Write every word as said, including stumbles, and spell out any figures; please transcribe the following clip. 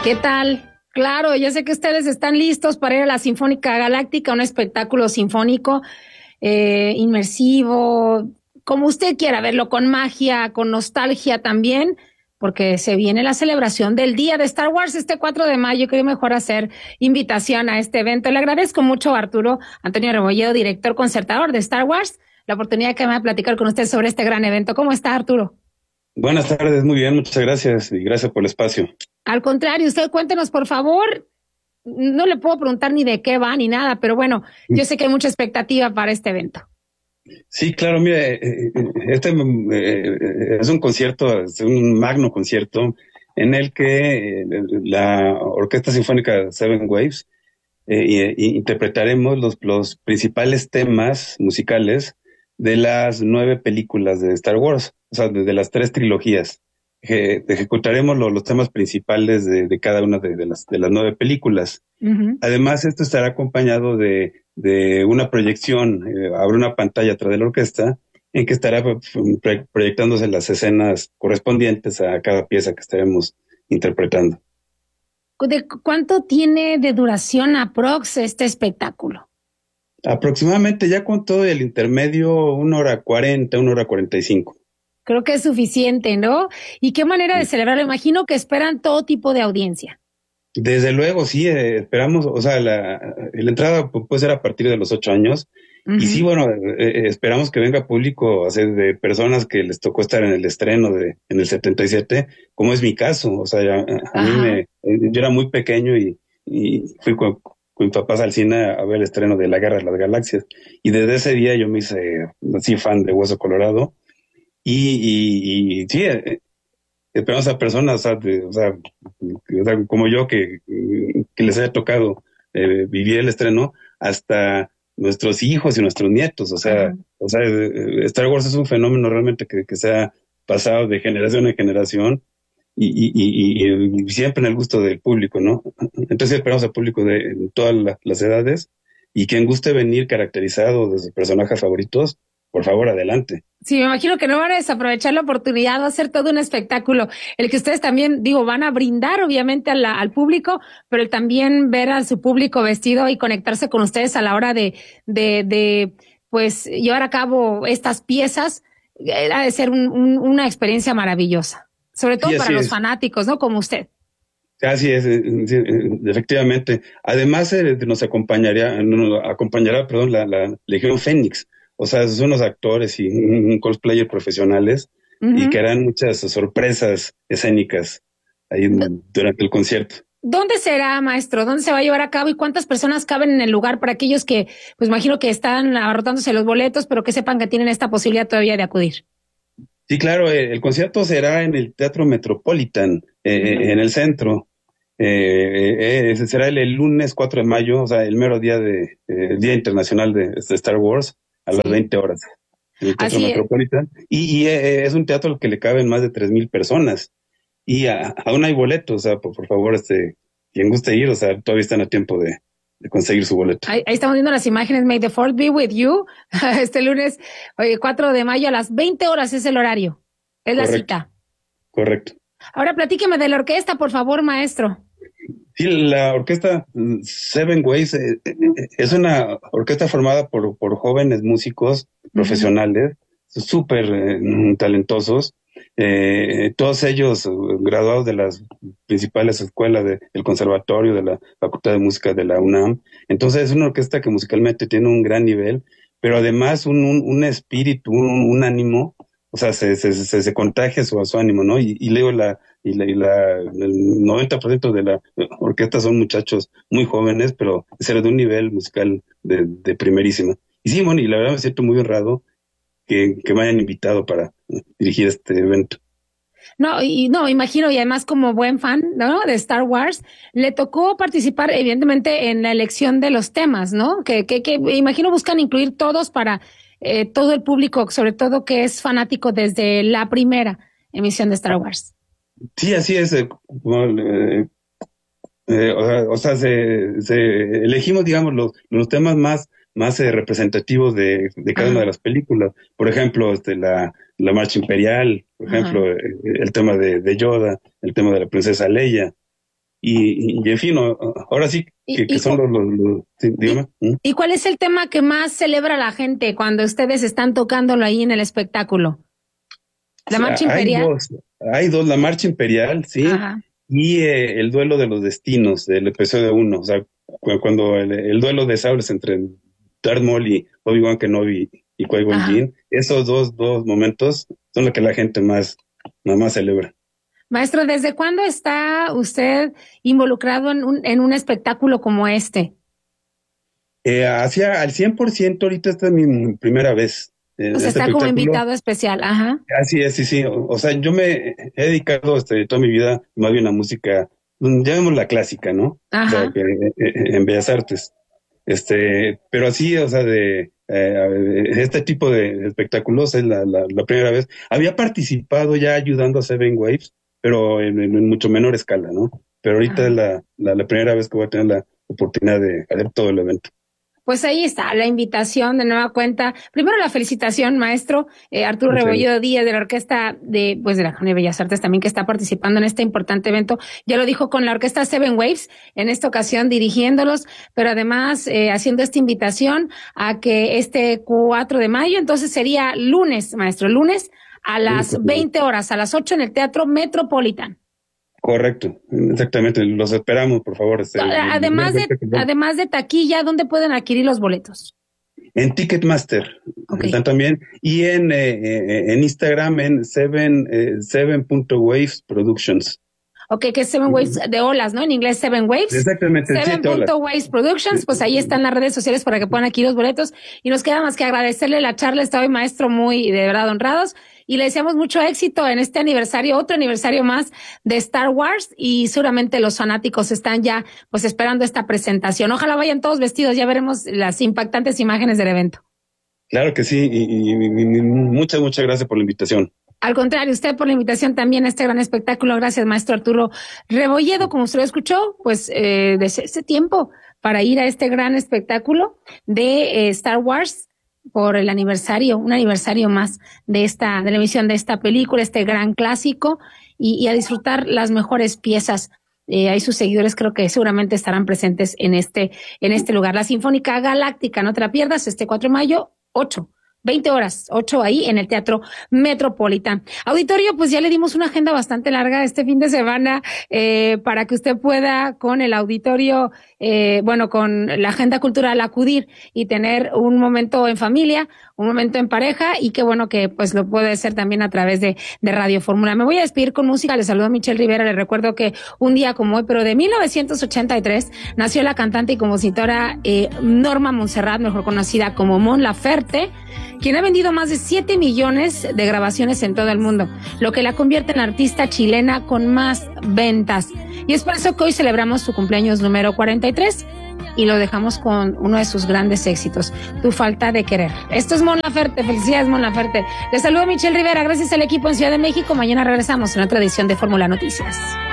¿Qué tal? Claro, ya sé que ustedes están listos para ir a la Sinfónica Galáctica, un espectáculo sinfónico eh, inmersivo, como usted quiera verlo, con magia, con nostalgia también, porque se viene la celebración del Día de Star Wars este cuatro de mayo. Quería mejor hacer invitación a este evento. Le agradezco mucho a Arturo Antonio Rebolledo, director concertador de Star Wars, la oportunidad que me va a platicar con usted sobre este gran evento. ¿Cómo está, Arturo? Buenas tardes, muy bien, muchas gracias y gracias por el espacio. Al contrario, usted cuéntenos, por favor. No le puedo preguntar ni de qué va ni nada, pero bueno, yo sé que hay mucha expectativa para este evento. Sí, claro, mire, este eh, es un concierto, es un magno concierto en el que eh, la Orquesta Sinfónica Seven Waves eh, interpretaremos los, los principales temas musicales de las nueve películas de Star Wars, o sea, de, de las tres trilogías. Eh, ejecutaremos lo, los temas principales de, de cada una de, de, las, de las nueve películas. Uh-huh. Además, esto estará acompañado de, de una proyección, eh, habrá una pantalla atrás de la orquesta en que estará pre- proyectándose las escenas correspondientes a cada pieza que estaremos interpretando. ¿De cuánto tiene de duración aprox este espectáculo? Aproximadamente, ya con todo el intermedio, una hora cuarenta, una hora cuarenta y cinco. Creo que es suficiente, ¿no? ¿Y qué manera de celebrarlo? Imagino que esperan todo tipo de audiencia. Desde luego, sí, eh, esperamos, o sea, la, la entrada puede ser a partir de los ocho años. Uh-huh. Y sí, bueno, eh, esperamos que venga público, o sea, de personas que les tocó estar en el estreno de en el setenta y siete, como es mi caso. O sea, ya, a uh-huh. mí me, yo era muy pequeño y, y fui con, con mis papás al cine a ver el estreno de La Guerra de las Galaxias. Y desde ese día yo me hice así fan de Hueso Colorado. Y, y, y sí, eh, esperamos a personas, o sea, de, o, sea, o sea, como yo, que, que les haya tocado eh, vivir el estreno, hasta nuestros hijos y nuestros nietos. O sea, uh-huh. o sea, Star Wars es un fenómeno realmente que, que se ha pasado de generación en generación y, y, y, y siempre en el gusto del público, ¿no? Entonces esperamos al público de, de todas la, las edades, y quien guste venir caracterizado de sus personajes favoritos, por favor, adelante. Sí, me imagino que no van a desaprovechar la oportunidad de hacer todo un espectáculo, el que ustedes también, digo, van a brindar obviamente a la, al público, pero el también ver a su público vestido y conectarse con ustedes a la hora de, de, de pues, llevar a cabo estas piezas, ha de ser un, un, una experiencia maravillosa, sobre todo sí, para los es. fanáticos, ¿no? Como usted. Así es, sí, efectivamente. Además, eh, nos acompañaría, nos acompañará, perdón, la, la Legión Fénix. O sea, son unos actores y un cosplayer profesionales, uh-huh. y que harán muchas sorpresas escénicas ahí durante el concierto. ¿Dónde será, maestro? ¿Dónde se va a llevar a cabo y cuántas personas caben en el lugar para aquellos que, pues imagino que están abarrotándose los boletos, pero que sepan que tienen esta posibilidad todavía de acudir? Sí, claro, eh, el concierto será en el Teatro Metropolitan, eh, uh-huh. en el centro. Eh, eh, será el, el lunes cuatro de mayo, o sea, el mero día de eh, Día Internacional de, de Star Wars, a sí. las veinte horas. En el Teatro Así Metropolitan. Es. Y, y eh, es un teatro al que le caben más de tres mil personas. Y a, aún hay boletos, o sea, por, por favor, este, quien guste ir, o sea, todavía están a tiempo de, de conseguir su boleto. Ahí, ahí estamos viendo las imágenes. May the fourth be with you. Este lunes, oye, cuatro de mayo a las veinte horas es el horario. Es la Correcto. cita. Correcto. Ahora platíqueme de la orquesta, por favor, maestro. Sí, la orquesta Seven Ways eh, eh, es una orquesta formada por, por jóvenes músicos profesionales, uh-huh. súper eh, talentosos, eh, todos ellos graduados de las principales escuelas de, del conservatorio, de la Facultad de Música de la UNAM. Entonces es una orquesta que musicalmente tiene un gran nivel, pero además un, un, un espíritu, un, un ánimo, o sea, se, se, se, se contagia su, su ánimo, ¿no? Y, y luego la, y la, y la, el noventa por ciento de la orquesta son muchachos muy jóvenes, pero ser de un nivel musical de, de primerísima. Y sí, bueno, y la verdad me siento muy honrado que, que me hayan invitado para dirigir este evento. No, y no, imagino, y además como buen fan, ¿no?, de Star Wars, le tocó participar evidentemente en la elección de los temas, ¿no? Que, que, que imagino buscan incluir todos para eh, todo el público, sobre todo que es fanático desde la primera emisión de Star Wars. Sí, así es. Eh, eh, eh, o sea, o sea se, se elegimos, digamos, los, los temas más más eh, representativos de, de cada Ajá. una de las películas. Por ejemplo, este la, la Marcha Imperial, por Ajá. ejemplo, eh, el tema de, de Yoda, el tema de la princesa Leia. y, y en fin, no, ahora sí que, que son los, los, los sí, dígame. ¿Y, ¿Y cuál es el tema que más celebra la gente cuando ustedes están tocándolo ahí en el espectáculo? ¿La Marcha Imperial? Hay dos, hay dos, la Marcha Imperial, sí, Ajá. y eh, el duelo de los destinos del episodio uno, o sea, cuando el, el duelo de sables entre Darth Maul y Obi-Wan Kenobi y Qui-Gon Jinn, esos dos, dos momentos son los que la gente más, más celebra. Maestro, ¿desde cuándo está usted involucrado en un, en un espectáculo como este? Eh, hacia al cien por ciento, ahorita esta es mi primera vez. Eh, o sea, este está como invitado especial, ajá. Así es, sí, sí. O, o sea, yo me he dedicado este, toda mi vida más bien a música, llamémosla clásica, ¿no? Ajá. O sea, que, eh, en Bellas Artes. Este, pero así, o sea, de eh, este tipo de espectáculos es la, la, la primera vez. Había participado ya ayudando a Seven Waves, pero en, en mucho menor escala, ¿no? Pero ahorita Ajá. es la, la, la primera vez que voy a tener la oportunidad de hacer todo el evento. Pues ahí está la invitación de nueva cuenta. Primero la felicitación, maestro eh, Arturo Muchas Rebolledo Díaz de la orquesta de, pues de la Academia de Bellas Artes también, que está participando en este importante evento. Ya lo dijo con la orquesta Seven Waves, en esta ocasión dirigiéndolos, pero además eh, haciendo esta invitación a que este cuatro de mayo, entonces sería lunes, maestro, lunes a las veinte horas, a las ocho en el Teatro Metropolitan. Correcto, exactamente, los esperamos, por favor. Este, además de además de taquilla, ¿dónde pueden adquirir los boletos? En Ticketmaster, okay. Están también, y en eh, en Instagram en seven, eh, seven punto waves productions. Ok, que es Seven Waves de olas, ¿no? En inglés Seven Waves. Exactamente. Seven punto Waves Productions, pues ahí están las redes sociales para que puedan adquirir los boletos. Y nos queda más que agradecerle la charla, está hoy maestro muy de verdad honrados. Y le deseamos mucho éxito en este aniversario, otro aniversario más de Star Wars, y seguramente los fanáticos están ya pues esperando esta presentación. Ojalá vayan todos vestidos, ya veremos las impactantes imágenes del evento. Claro que sí, y, y, y, y muchas, muchas gracias por la invitación. Al contrario, usted por la invitación también a este gran espectáculo. Gracias, maestro Arturo Rebolledo. Como usted lo escuchó, pues eh, desde ese tiempo para ir a este gran espectáculo de eh, Star Wars por el aniversario, un aniversario más de esta, de la emisión de esta película, este gran clásico, y, y a disfrutar las mejores piezas. Eh, ahí sus seguidores creo que seguramente estarán presentes en este, en este lugar. La Sinfónica Galáctica, no te la pierdas, este cuatro de mayo, ocho. veinte horas, ocho ahí en el Teatro Metropolitan. Auditorio, pues ya le dimos una agenda bastante larga este fin de semana eh, para que usted pueda con el auditorio, eh, bueno, con la agenda cultural acudir y tener un momento en familia, un momento en pareja, y qué bueno que pues lo puede hacer también a través de, de Radio Fórmula. Me voy a despedir con música, le saludo a Michelle Rivera, le recuerdo que un día como hoy, pero de mil novecientos ochenta y tres, nació la cantante y compositora eh, Norma Montserrat, mejor conocida como Mon Laferte, quien ha vendido más de siete millones de grabaciones en todo el mundo, lo que la convierte en la artista chilena con más ventas. Y es por eso que hoy celebramos su cumpleaños número cuarenta y tres y lo dejamos con uno de sus grandes éxitos, Tu falta de querer. Esto es Mon Laferte, felicidades Mon Laferte. Les saludo a Michelle Rivera, gracias al equipo en Ciudad de México. Mañana regresamos en otra edición de Fórmula Noticias.